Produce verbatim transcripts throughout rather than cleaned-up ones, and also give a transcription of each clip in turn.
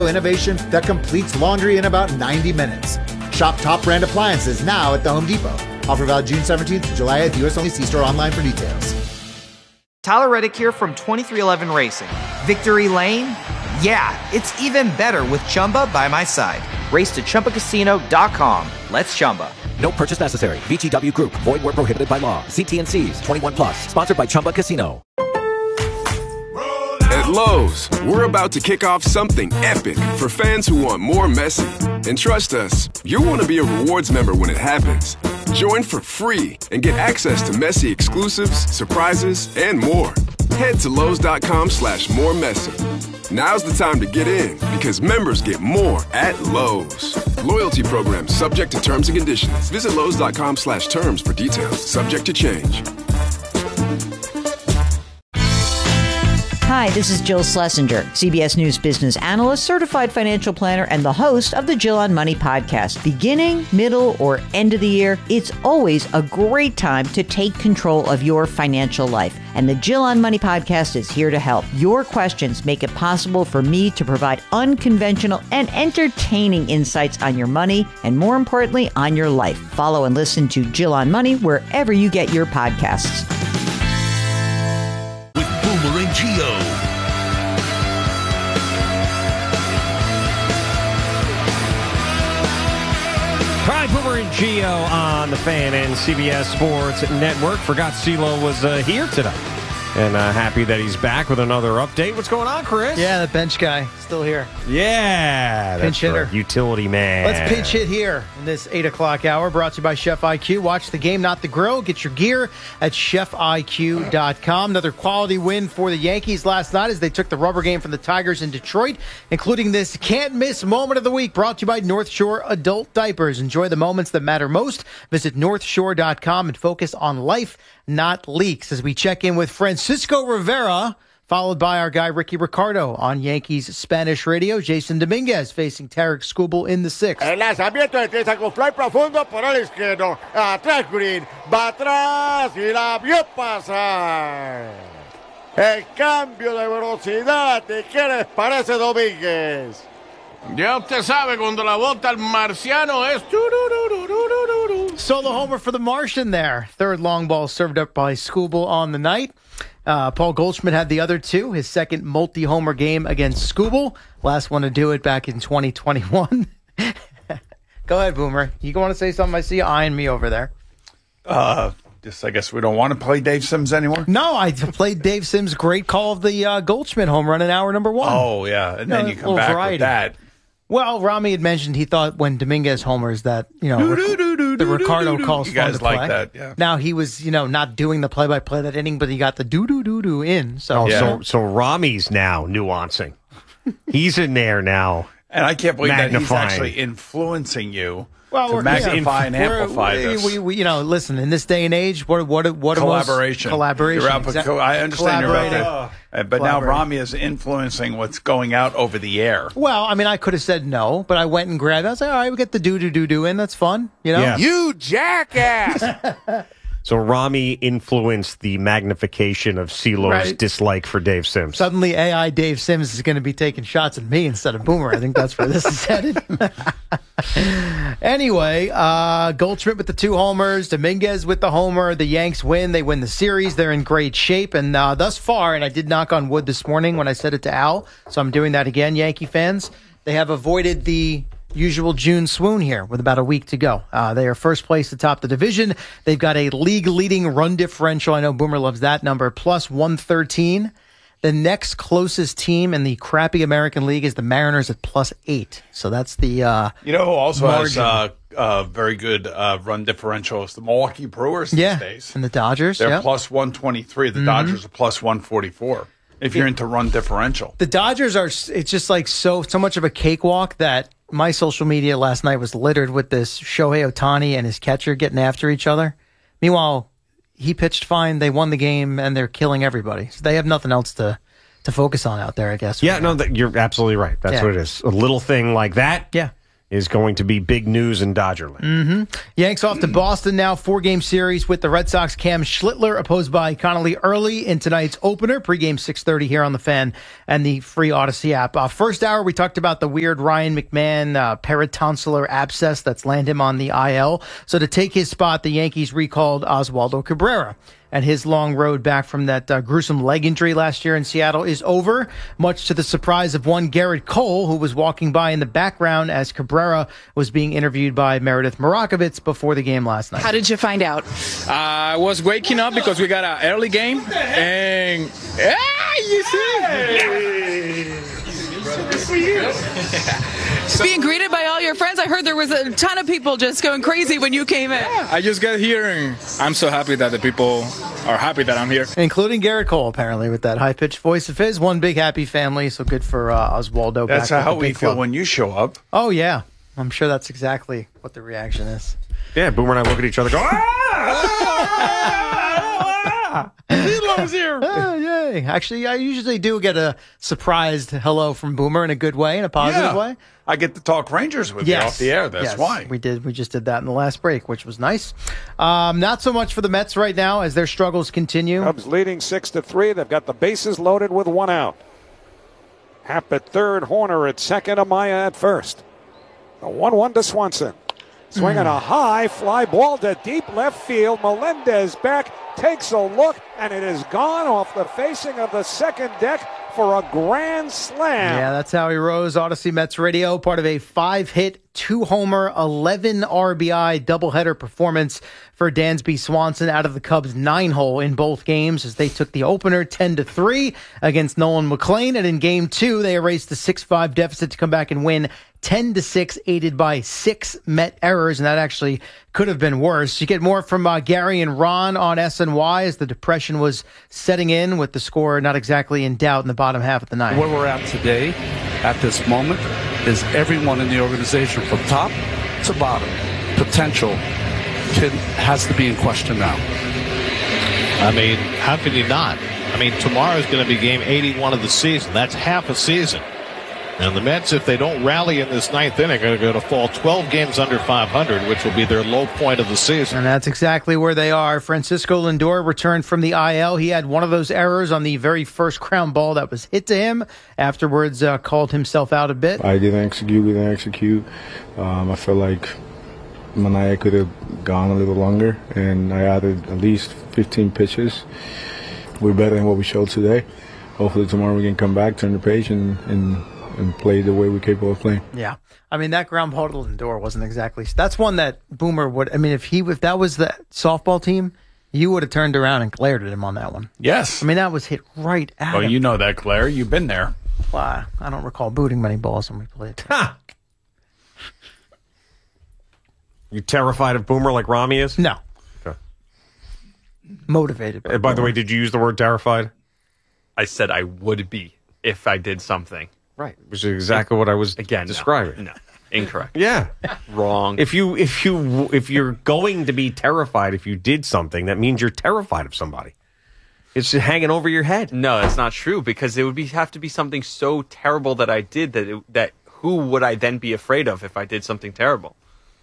innovation that completes laundry in about ninety minutes. Shop top brand appliances now at the Home Depot. Offer valid June seventeenth to July eighth. U S only. See store online for details. Tyler Reddick here from twenty-three eleven Racing. Victory Lane? Yeah, it's even better with Chumba by my side. Race to Chumba Casino dot com. Let's Chumba. No purchase necessary. V G W Group. Void where prohibited by law. See T and C's. twenty-one plus. Sponsored by Chumba Casino. At Lowe's, we're about to kick off something epic for fans who want more Messi. And trust us, you'll want to be a rewards member when it happens. Join for free and get access to Messi exclusives, surprises, and more. Head to Lowe's.com slash more Messi. Now's the time to get in because members get more at Lowe's. Loyalty program subject to terms and conditions. Visit Lowe's.com slash terms for details. Subject to change. Hi, this is Jill Schlesinger, C B S News business analyst, certified financial planner, and the host of the Jill on Money podcast. Beginning, middle, or end of the year, it's always a great time to take control of your financial life. And the Jill on Money podcast is here to help. Your questions make it possible for me to provide unconventional and entertaining insights on your money and, more importantly, on your life. Follow and listen to Jill on Money wherever you get your podcasts. Boomer and Gio. All right, Boomer and Gio on the Fan and C B S Sports Network. Forgot CeeLo was uh, here today. And uh, happy that he's back with another update. What's going on, Chris? Yeah, the bench guy still here. Yeah, that's pinch hitter, right. Utility man. Let's pinch hit here in this eight o'clock hour. Brought to you by Chef I Q. Watch the game, not the grill. Get your gear at chef I Q dot com. Another quality win for the Yankees last night as they took the rubber game from the Tigers in Detroit, including this can't miss moment of the week. Brought to you by North Shore Adult Diapers. Enjoy the moments that matter most. Visit north shore dot com and focus on life, not leaks, as we check in with Francisco Rivera, followed by our guy Ricky Ricardo on Yankees Spanish radio. Jason Dominguez facing Tarek Skubal in the sixth. El lanzamiento de Teresa con fly profundo por el izquierdo. Atrás Green, va atrás y la vio pasar. El cambio de velocidad, ¿qué les parece, Domínguez? Ya usted sabe, cuando la bota el marciano es... Solo homer for the Martian there. Third long ball served up by Skubal on the night. Uh, Paul Goldschmidt had the other two, his second multi-homer game against Skubal. Last one to do it back in twenty twenty-one. Go ahead, Boomer. You want to say something? I see you eyeing me over there. Uh, just, I guess we don't want to play Dave Sims anymore? No, I played Dave Sims' great call of the uh, Goldschmidt home run in hour number one. Oh, yeah. And no, then you come back variety. with that. Well, Rami had mentioned he thought when Dominguez homers that, you know, Ric- the Ricardo calls you fun guys to play. like that, yeah. Now, he was, you know, not doing the play-by-play that inning, but he got the doo-doo-doo-doo in. So, oh, yeah. so, so Rami's now nuancing. He's in there now. And I can't believe magnifying. that he's actually influencing you well, to magnify and amplify we, this. We, we, you know, listen, in this day and age, what what what collaboration. Collaboration. You're out for co- I understand you're about that. Uh, but now Rami is influencing what's going out over the air. Well, I mean, I could have said no, but I went and grabbed it. I was like, all right, we get the do-do-do-do in. That's fun. You know? Yeah. You jackass! So Rami influenced the magnification of CeeLo's right. dislike for Dave Sims. Suddenly, A I Dave Sims is going to be taking shots at me instead of Boomer. I think that's where this is headed. Anyway, uh, Goldschmidt with the two homers, Dominguez with the homer. The Yanks win. They win the series. They're in great shape. And uh, thus far, and I did knock on wood this morning when I said it to Al, so I'm doing that again, Yankee fans, they have avoided the usual June swoon here with about a week to go. Uh, they are first place atop the division. They've got a league-leading run differential. I know Boomer loves that number, plus one thirteen. The next closest team in the crappy American League is the Mariners at plus eight. So that's the uh, You know who also margin. has uh, uh, very good uh, run differential is the Milwaukee Brewers yeah, these days. And the Dodgers. They're yep. plus one twenty-three. The mm-hmm. Dodgers are plus one forty-four. If you're into run differential. The Dodgers are, it's just like so so much of a cakewalk that my social media last night was littered with this Shohei Ohtani and his catcher getting after each other. Meanwhile, he pitched fine. They won the game, and they're killing everybody. So they have nothing else to, to focus on out there, I guess. Yeah, no, that, you're absolutely right. That's yeah. what it is. A little thing like that. Yeah. is going to be big news in Dodgerland. Mm-hmm. Yanks off to Boston now. Four-game series with the Red Sox. Cam Schlittler opposed by Connolly early in tonight's opener. Pregame six thirty here on the Fan and the free Odyssey app. Uh, first hour, we talked about the weird Ryan McMahon uh, peritonsillar abscess that's landed him on the I L. So to take his spot, the Yankees recalled Oswaldo Cabrera. And his long road back from that uh, gruesome leg injury last year in Seattle is over, much to the surprise of one Garrett Cole, who was walking by in the background as Cabrera was being interviewed by Meredith Marakovitz before the game last night. How did you find out? Uh, I was waking up because we got an early game, and ah, you see. Being greeted by all your friends, I heard there was a ton of people just going crazy when you came in. Yeah, I just got here, and I'm so happy that the people are happy that I'm here. Including Garrett Cole, apparently, with that high-pitched voice of his. One big happy family, so good for uh, Oswaldo. That's back how with the we big feel club. when you show up. Oh, yeah. I'm sure that's exactly what the reaction is. Yeah, Boomer and I look at each other and go, ah! He's here. Oh, yay. Actually, I usually do get a surprised hello from Boomer in a good way, in a positive Yeah. way. I get to talk Rangers with Yes. you off the air. That's Yes, why. we did. We just did that in the last break, which was nice. Um, not so much for the Mets right now as their struggles continue. Cubs leading six to three. They've got the bases loaded with one out. Happ at third, Horner at second, Amaya at first. The one one to Swanson. Swinging a high fly ball to deep left field. Melendez back, takes a look, and it is gone off the facing of the second deck for a grand slam. Yeah, that's how he rose. Odyssey Mets Radio, part of a five-hit, two-homer, eleven R B I doubleheader performance for Dansby Swanson out of the Cubs' nine-hole in both games as they took the opener ten to three against Nolan McLean. And in game two, they erased the six five deficit to come back and win ten to six, aided by six Met errors, and that actually could have been worse. You get more from uh, Gary and Ron on S N Y as the depression was setting in with the score not exactly in doubt in the bottom half of the ninth. Where we're at today, at this moment, is everyone in the organization from top to bottom. Potential can, has to be in question now. I mean, how can you not? I mean, tomorrow's going to be game eighty-one of the season. That's half a season. And the Mets, if they don't rally in this ninth inning, are going to fall twelve games under five hundred, which will be their low point of the season. And that's exactly where they are. Francisco Lindor returned from the I L. He had one of those errors on the very first ground ball that was hit to him. Afterwards, uh, called himself out a bit. I didn't execute, we didn't execute. Um, I feel like Manaya could have gone a little longer, and I added at least fifteen pitches. We're better than what we showed today. Hopefully tomorrow we can come back, turn the page, and, and and play the way we're capable of playing. Yeah. I mean, that ground ball to Lindor wasn't exactly... That's one that Boomer would... I mean, if he if that was the softball team, you would have turned around and glared at him on that one. Yes. I mean, that was hit right at Well, him. you know that, Claire. You've been there. Well, I don't recall booting many balls when we played. You terrified of Boomer like Rami is? No. Okay. Motivated. Uh, by the way, did you use the word terrified? I said I would be if I did something. Right. Which is exactly what I was Again, describing. No, no. Incorrect. Yeah. Wrong. If you if you if you're going to be terrified if you did something, that means you're terrified of somebody. It's just hanging over your head. No, that's not true because it would be have to be something so terrible that I did that it, that who would I then be afraid of if I did something terrible?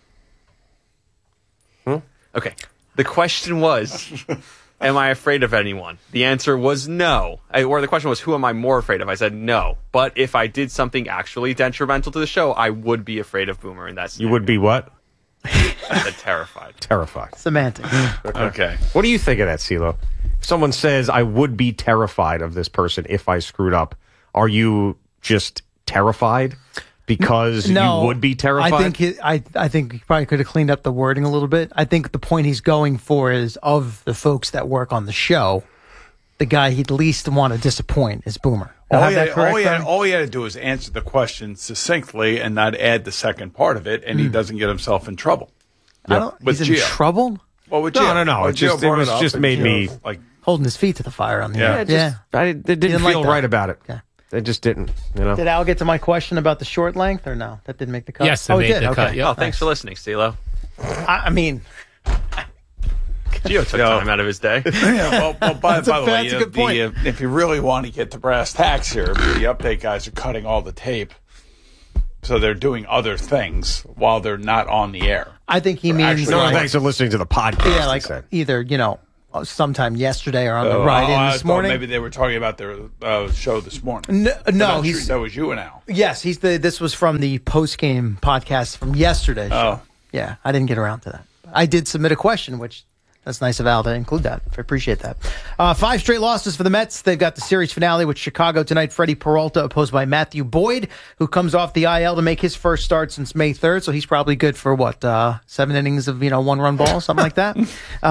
Hmm? Okay. The question was, am I afraid of anyone? The answer was no. I, or the question was, who am I more afraid of? I said no. But if I did something actually detrimental to the show, I would be afraid of Boomer, and that's You would be what? I said terrified. Terrified. Semantics. Okay. What do you think of that, CeeLo? If someone says, I would be terrified of this person if I screwed up, are you just terrified because no, you would be terrified? I think he, I I think he probably could have cleaned up the wording a little bit. I think the point he's going for is of the folks that work on the show, the guy he'd least want to disappoint is Boomer. All Have he, that had, correct, all, he had, Bernie? all he had to do is answer the question succinctly and not add the second part of it, and he doesn't get himself in trouble. I don't, With he's in Gio. trouble? Well, with No, Gio. no, no. Well, It just- Gio it brought was up, just and made Gio, me- like Holding his feet to the fire on the Yeah. air. It just, I it didn't, Didn't like feel that. right about it. Okay. It just didn't, you know. Did Al get to my question about the short length or no? That didn't make the cut? Yes, it oh, made it did. the okay. cut. Yeah. Oh, thanks for listening, CeeLo. I, I mean, Gio took time out of his day. yeah, well, well by, That's a- by the way, that's a you know, good point. the, uh, if you really want to get to brass tacks here, the update guys are cutting all the tape. so they're doing other things while they're not on the air. I think he Or means actually- No, like, thanks for listening to the podcast. yeah, like he said. either you know sometime yesterday or on the Oh, ride oh, in I this thought morning. Maybe they were talking about their uh, show this morning. No, But no I'm he's sure that was you and Al. yes, he's the. This was from the post game podcast from yesterday. Oh, yeah, I didn't get around to that. I did submit a question, which that's nice of Al to include that. I appreciate that. Uh, five straight losses for the Mets. They've got the series finale with Chicago tonight. Freddie Peralta opposed by Matthew Boyd, who comes off the I L to make his first start since May third. So he's probably good for what, uh, seven innings of, you know, one run ball, something like that.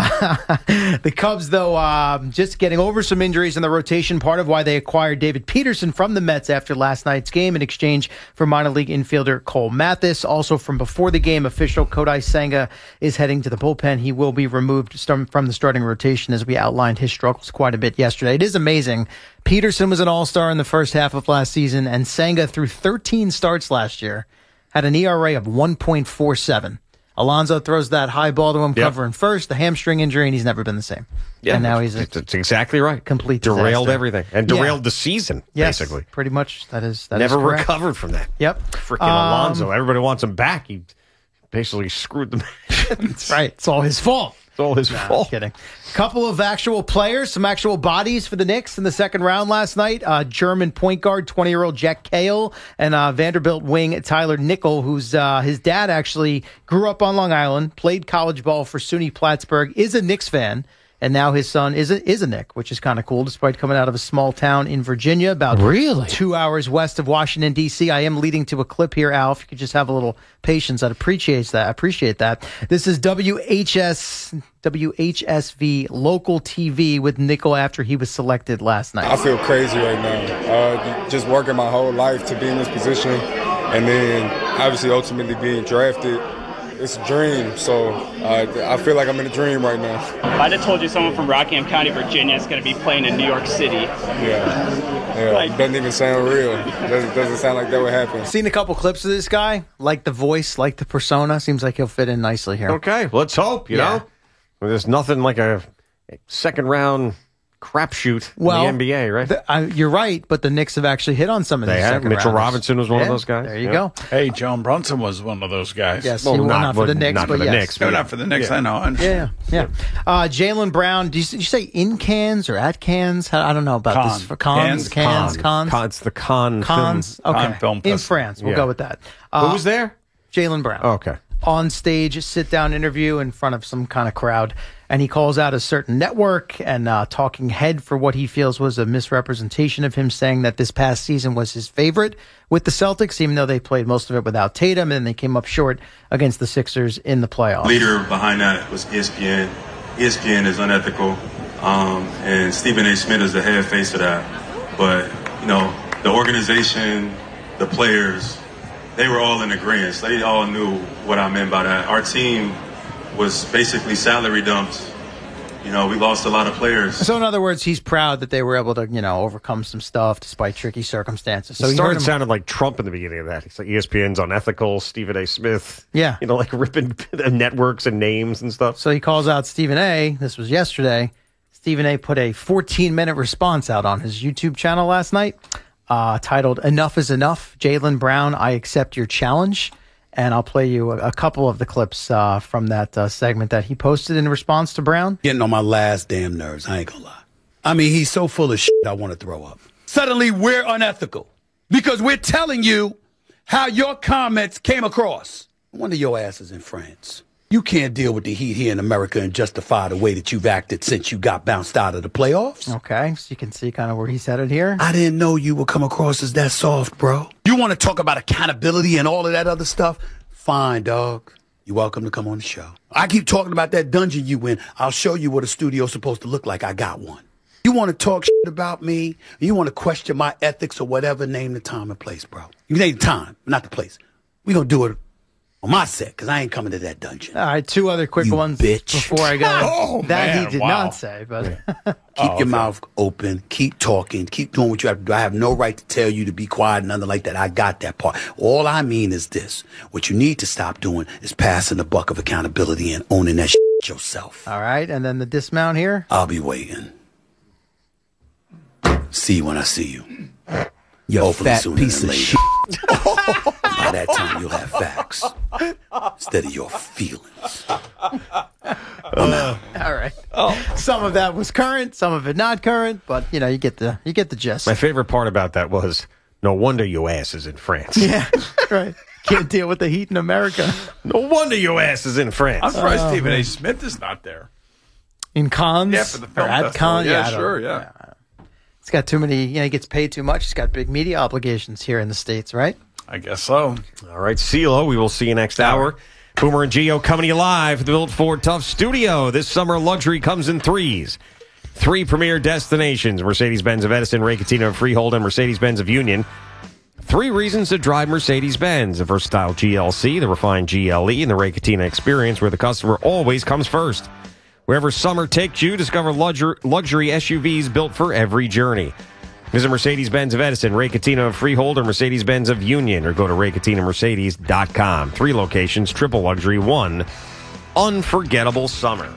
Uh, the Cubs, though, uh, just getting over some injuries in the rotation, part of why they acquired David Peterson from the Mets after last night's game in exchange for minor league infielder Cole Mathis. Also from before the game, official Kodai Senga is heading to the bullpen. He will be removed from the starting rotation, as we outlined his struggles quite a bit yesterday. It is amazing. Peterson was an all-star in the first half of last season, and Senga, through thirteen starts last year, had an E R A of one point four seven. Alonso throws that high ball to him, Yep. covering first, the hamstring injury, and he's never been the same. Yeah, and now he's a that's exactly right. complete Derailed disaster. everything and Yeah. derailed the season, Yes, basically. pretty much. That is that Never is correct. recovered from that. Yep. Freaking Um, Alonso. Everybody wants him back. He basically screwed them. That's right. It's all his fault. It's all his Nah, fault. Kidding. Couple of actual players, some actual bodies for the Knicks in the second round last night. Uh, German point guard, twenty-year-old Jack Cahill, and uh, Vanderbilt wing Tyler Nickel, whose uh, his dad actually grew up on Long Island, played college ball for SUNY Plattsburgh, is a Knicks fan, and now his son is a, is a Knick, which is kind of cool, despite coming out of a small town in Virginia, about Really? two hours west of Washington, D C. I am leading to a clip here, Al. If you could just have a little patience, I'd appreciate that. I appreciate that. This is W H S W H S V local T V with Nickel after he was selected last night. I feel crazy right now. Uh, just working my whole life to be in this position, and then obviously ultimately being drafted. It's a dream, so uh, I feel like I'm in a dream right now. I just told you someone from Rockingham County, Virginia is going to be playing in New York City. Yeah, yeah. Like- Doesn't even sound real. Doesn't, doesn't sound like that would happen. Seen a couple clips of this guy, like the voice, like the persona. Seems like he'll fit in nicely here. Okay, let's hope, you Yeah. know? Well, there's nothing like a second round crapshoot Well, in the N B A, right? The, uh, you're right, but the Knicks have actually hit on some of They these have. second Mitchell rounders. Robinson was one of Yeah, those guys. There you Yeah. go. Hey, Joan Brunson was one of those guys. Yes, Well, he will not- not, for the well, Knicks, not but for the yes. Knicks, No, but- not for the Knicks, Yeah. I know. I Yeah, understand. yeah. yeah. Uh, Jalen Brown, did you, did you say in cans or at cans? I don't know about Con. this. For cons, Cans, cans, Con. cons, Con- It's the con. cons. film. Okay, Con film in festival. France, we'll Yeah. go with that. Who Uh, was there? Jalen Brown. Oh, okay. On stage, sit down interview in front of some kind of crowd, and he calls out a certain network and uh, talking head for what he feels was a misrepresentation of him, saying that this past season was his favorite with the Celtics, even though they played most of it without Tatum, and they came up short against the Sixers in the playoffs. Leader behind that was E S P N. E S P N is unethical, um, and Stephen A. Smith is the head face of that. But, you know, the organization, the players, they were all in agreement. They all knew what I meant by that. Our team was basically salary dumped. You know, we lost a lot of players. So, in other words, he's proud that they were able to, you know, overcome some stuff despite tricky circumstances. So So he it heard started him, sounding like Trump in the beginning of that. He's like E S P N's unethical, Stephen A. Smith. Yeah. You know, like ripping the networks and names and stuff. so he calls out Stephen A. This was yesterday. Stephen A. put a fourteen minute response out on his YouTube channel last night, uh, titled "Enough is Enough." Jalen Brown, I accept your challenge. And I'll play you a, a couple of the clips uh, from that uh, segment that he posted in response to Brown. Getting on my last damn nerves, I ain't gonna lie. I mean, he's so full of shit, I want to throw up. Suddenly, we're unethical because we're telling you how your comments came across. One of your asses in France. You can't deal with the heat here in America and justify the way that you've acted since you got bounced out of the playoffs. Okay, so you can see kind of where he's headed here. I didn't know you would come across as that soft, bro. You want to talk about accountability and all of that other stuff? Fine, dog. You're welcome to come on the show. I keep talking about that dungeon you in. I'll show you what a studio's supposed to look like. I got one. You want to talk shit about me? You want to question my ethics or whatever? Name the time and place, bro. You name the time, not the place. We're going to do it on my set because I ain't coming to that dungeon. All right, two other quick You ones bitch. before I go. Oh, that man, he did wow. not say, but Keep Oh, your okay. mouth open. Keep talking. Keep doing what you have to do. I have no right to tell you to be quiet and nothing like that. I got that part. All I mean is this. What you need to stop doing is passing the buck of accountability and owning that shit yourself. All right, and then the dismount here. I'll be waiting. See you when I see you. You fat piece of shit. By that time, you'll have facts instead of your feelings. Uh, all right. Oh. Some of that was current, some of it not current, but you know, you get the you get the gist. My favorite part about that was, no wonder your ass is in France. Yeah, right. Can't deal with the heat in America. No wonder your ass is in France. I'm surprised Oh, Stephen man. A. Smith is not there. In Cannes? Yeah, for the film Or at festival. Cannes? Yeah, I don't- sure, yeah. He's got too many, you know, he gets paid too much. He's got big media obligations here in the States, right? I guess so. All right, CeeLo, we will see you next hour. Boomer and Gio coming to you live from the Built Ford Tough studio. This summer, luxury comes in threes. Three premier destinations, Mercedes-Benz of Edison, Ray Catino of Freehold, and Mercedes-Benz of Union. Three reasons to drive Mercedes-Benz: the versatile G L C, the refined G L E, and the Ray Catino experience, where the customer always comes first. Wherever summer takes you, discover luxury, luxury S U Vs built for every journey. Visit Mercedes-Benz of Edison, Ray Catino of Freehold, or Mercedes-Benz of Union, or go to ray catino mercedes dot com. Three locations, triple luxury, one unforgettable summer.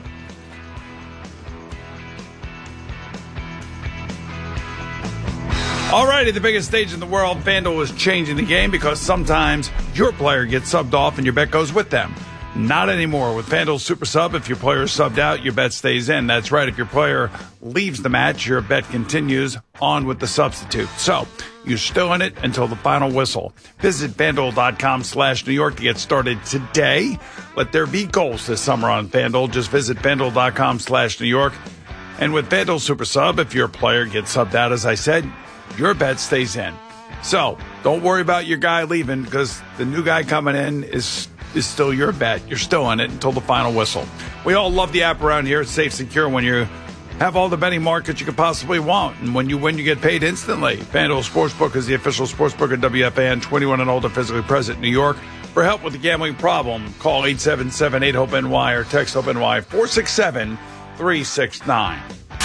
All righty, the biggest stage in the world, FanDuel is changing the game because sometimes your player gets subbed off and your bet goes with them. Not anymore. With FanDuel Super Sub, if your player is subbed out, your bet stays in. That's right. If your player leaves the match, your bet continues on with the substitute. So you're still in it until the final whistle. Visit FanDuel.com slash New York to get started today. Let there be goals this summer on FanDuel. Just visit FanDuel.com slash New York. And with FanDuel Super Sub, if your player gets subbed out, as I said, your bet stays in. So don't worry about your guy leaving because the new guy coming in is is still your bet. You're still in it until the final whistle. We all love the app around here. It's safe, secure when you have all the betting markets you could possibly want. And when you win, you get paid instantly. FanDuel Sportsbook is the official sportsbook of W F A N, twenty-one and older, physically present in New York. For help with the gambling problem, call eight seven seven, eight, hope N Y or text HOPE-NY four six seven, three six nine.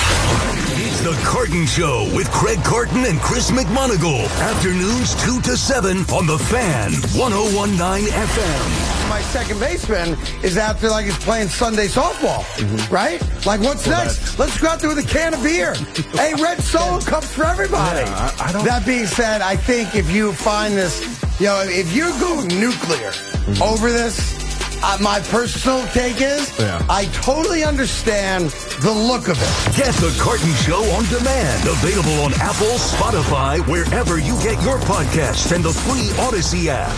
It's the Carton Show with Craig Carton and Chris McMonagle. Afternoons two to seven on The Fan, one oh one point nine F M. My second baseman is out there like he's playing Sunday softball, Mm-hmm. right? Like, what's Well, next? Let's go out there with a can of beer. Hey, red solo cups for everybody. Yeah, I- I don't- That being said, I think if you find this, you know, if you go nuclear over this, uh, my personal take is Yeah. I totally understand the look of it. Get the Carton Show on demand. Available on Apple, Spotify, wherever you get your podcasts, and the free Odyssey app.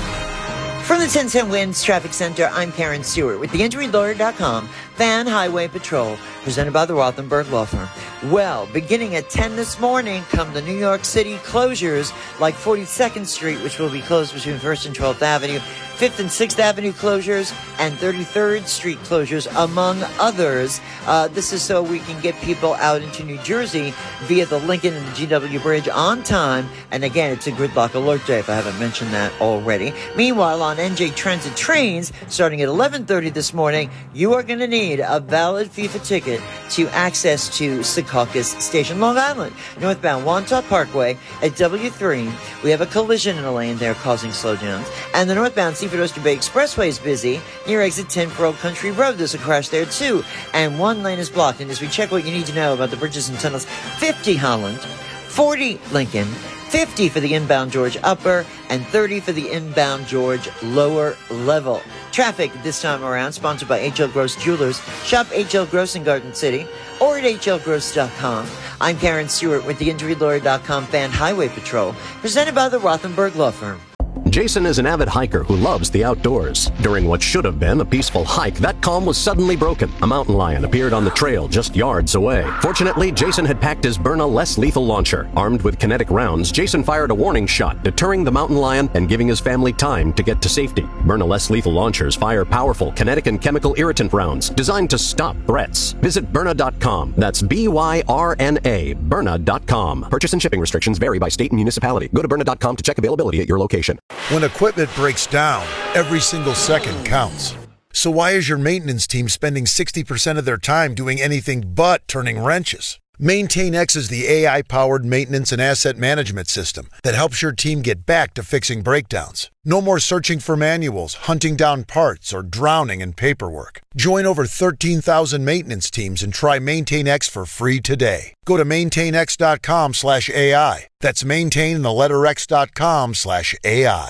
From the ten cent Winds Traffic Center, I'm Karen Stewart with the injury lawyer dot com Fan Highway Patrol, presented by the Rothenberg Law Firm. Well, beginning at ten this morning come the New York City closures, like forty-second Street, which will be closed between first and twelfth Avenue, fifth and sixth Avenue closures, and thirty-third Street closures, among others. Uh, this is so we can get people out into New Jersey via the Lincoln and the G W Bridge on time. And again, it's a gridlock alert day, if I haven't mentioned that already. Meanwhile, on N J Transit trains, starting at eleven thirty this morning, you are going to need a valid FIFA ticket to access to Secaucus Station, Long Island. Northbound Wantagh Parkway at W three. We have a collision in a lane there causing slowdowns. And the northbound Seaford Oyster Bay Expressway is busy near exit ten for Old Country Road. There's a crash there too. And one lane is blocked. And as we check what you need to know about the bridges and tunnels, fifty Holland, forty Lincoln, fifty for the inbound George Upper, and thirty for the inbound George Lower Level. Traffic this time around, sponsored by H L Gross Jewelers. Shop H L Gross in Garden City or at H L gross dot com. I'm Karen Stewart with the injury lawyer dot com Fan Highway Patrol, presented by the Rothenberg Law Firm. Jason is an avid hiker who loves the outdoors. During what should have been a peaceful hike, that calm was suddenly broken. A mountain lion appeared on the trail just yards away. Fortunately, Jason had packed his Byrna less lethal launcher. Armed with kinetic rounds, Jason fired a warning shot, deterring the mountain lion and giving his family time to get to safety. Byrna less lethal launchers fire powerful kinetic and chemical irritant rounds designed to stop threats. Visit Byrna dot com. That's B Y R N A, Byrna dot com. Purchase and shipping restrictions vary by state and municipality. Go to Byrna dot com to check availability at your location. When equipment breaks down, every single second counts. So why is your maintenance team spending sixty percent of their time doing anything but turning wrenches? MaintainX is the A I-powered maintenance and asset management system that helps your team get back to fixing breakdowns. No more searching for manuals, hunting down parts, or drowning in paperwork. Join over thirteen thousand maintenance teams and try MaintainX for free today. Go to maintainx dot com slash A I. That's maintain the letter X dot com slash A I.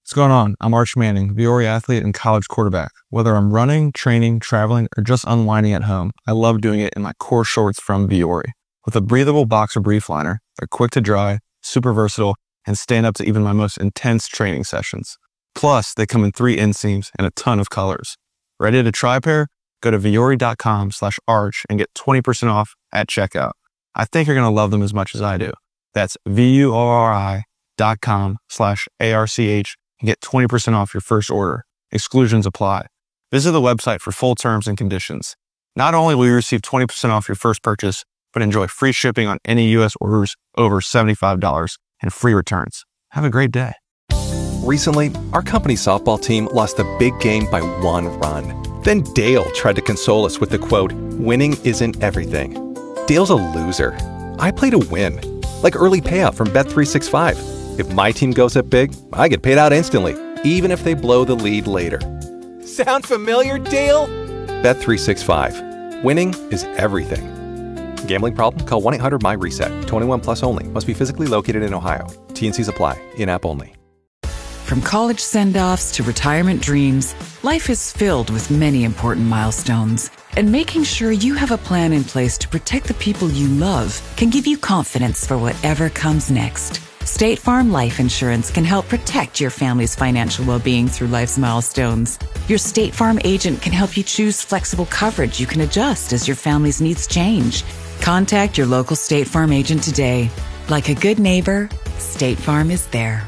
What's going on? I'm Arch Manning, Viore athlete and college quarterback. Whether I'm running, training, traveling, or just unwinding at home, I love doing it in my core shorts from Viore. With a breathable boxer brief liner, they're quick to dry, super versatile, and stand up to even my most intense training sessions. Plus, they come in three inseams and a ton of colors. Ready to try a pair? Go to Viore.com slash arch and get twenty percent off at checkout. I think you're going to love them as much as I do. That's V-U-O-R-I dot com slash A-R-C-H and get twenty percent off your first order. Exclusions apply. Visit the website for full terms and conditions. Not only will you receive twenty percent off your first purchase, but enjoy free shipping on any U S orders over seventy-five dollars and free returns. Have a great day. Recently, our company softball team lost a big game by one run. Then Dale tried to console us with the quote, "Winning isn't everything." Dale's a loser. I play to win. Like early payout from Bet three sixty-five. If my team goes up big, I get paid out instantly, even if they blow the lead later. Sound familiar, Dale? Bet three sixty-five. Winning is everything. Gambling problem? Call one eight hundred M Y reset. twenty-one plus only. Must be physically located in Ohio. T N Cs apply. In-app only. From college send-offs to retirement dreams, life is filled with many important milestones. And making sure you have a plan in place to protect the people you love can give you confidence for whatever comes next. State Farm Life Insurance can help protect your family's financial well-being through life's milestones. Your State Farm agent can help you choose flexible coverage you can adjust as your family's needs change. Contact your local State Farm agent today. Like a good neighbor, State Farm is there.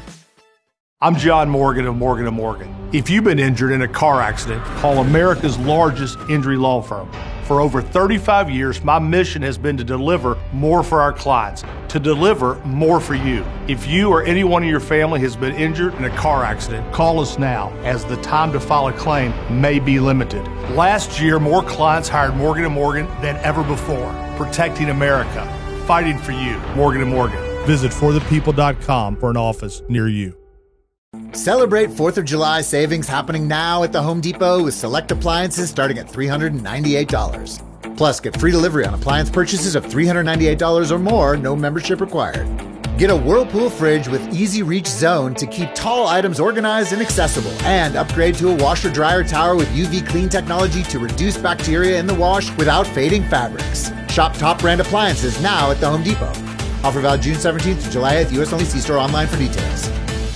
I'm John Morgan of Morgan and Morgan. If you've been injured in a car accident, call America's largest injury law firm. For over thirty-five years, my mission has been to deliver more for our clients, to deliver more for you. If you or anyone in your family has been injured in a car accident, call us now, as the time to file a claim may be limited. Last year, more clients hired Morgan and Morgan than ever before, protecting America, fighting for you. Morgan and Morgan. Visit for the people dot com for an office near you. Celebrate fourth of July savings happening now at the Home Depot with select appliances starting at three hundred ninety-eight dollars. Plus, get free delivery on appliance purchases of three hundred ninety-eight dollars or more, no membership required. Get a Whirlpool fridge with Easy Reach Zone to keep tall items organized and accessible. And upgrade to a washer-dryer tower with U V clean technology to reduce bacteria in the wash without fading fabrics. Shop top brand appliances now at the Home Depot. Offer valid June seventeenth to July eighth, U S only. See store online for details.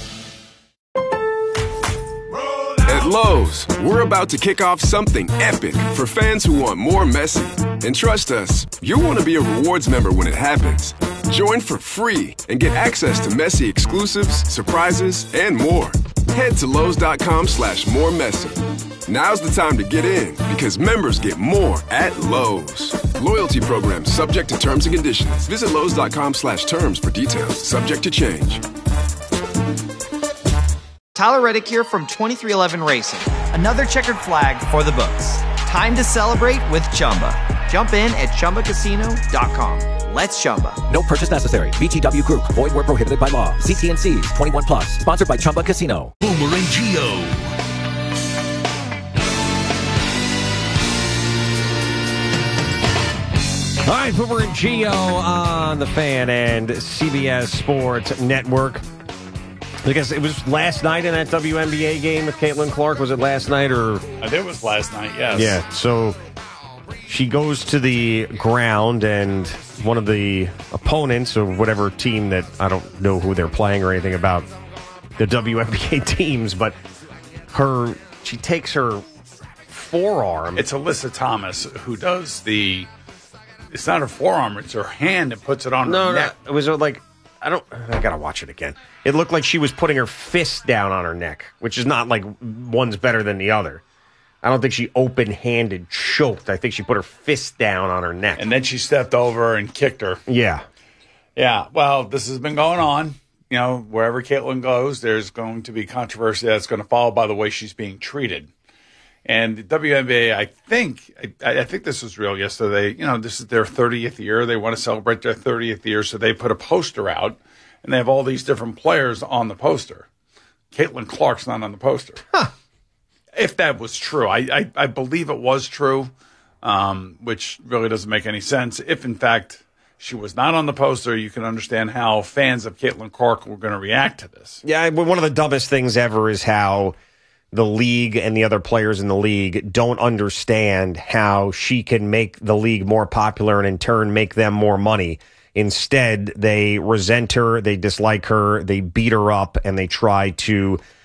At Lowe's, we're about to kick off something epic for fans who want more Messi. And trust us, you'll want to be a rewards member when it happens. Join for free and get access to Messi exclusives, surprises, and more. Head to Lowe's.com slash more Messi. Now's the time to get in because members get more at Lowe's. Loyalty program subject to terms and conditions. Visit Lowe's.com slash terms for details. Subject to change. Tyler Reddick here from twenty-three eleven Racing. Another checkered flag for the books. Time to celebrate with Chumba. Jump in at Chumba Casino dot com. Let's Chumba. No purchase necessary. V G W Group. Void where prohibited by law. See T N Cs. twenty-one plus. Sponsored by Chumba Casino. Boomer and Geo. All right, Boomer and Geo on the Fan and C B S Sports Network. I guess it was last night in that W N B A game with Caitlin Clark. Was it last night or? I think it was last night, yes. Yeah, so she goes to the ground and one of the opponents or whatever team that I don't know who they're playing or anything about the W N B A teams, but her she takes her forearm. It's Alyssa Thomas who does the, it's not her forearm, it's her hand that puts it on no, her neck. No, it was like, I don't, I gotta watch it again. It looked like she was putting her fist down on her neck, which is not like one's better than the other. I don't think she open-handed choked. I think she put her fist down on her neck. And then she stepped over and kicked her. Yeah. Yeah, well, this has been going on. You know, wherever Caitlin goes, there's going to be controversy that's going to follow by the way she's being treated. And the W N B A, I think, I, I think this was real yesterday. You know, this is their thirtieth year. They want to celebrate their thirtieth year, so they put a poster out, and they have all these different players on the poster. Caitlin Clark's not on the poster. Huh. If that was true. I, I, I believe it was true, um, which really doesn't make any sense. If, in fact, she was not on the poster, you can understand how fans of Caitlin Clark were going to react to this. Yeah, one of the dumbest things ever is how the league and the other players in the league don't understand how she can make the league more popular and in turn make them more money. Instead, they resent her, they dislike her, they beat her up, and they try to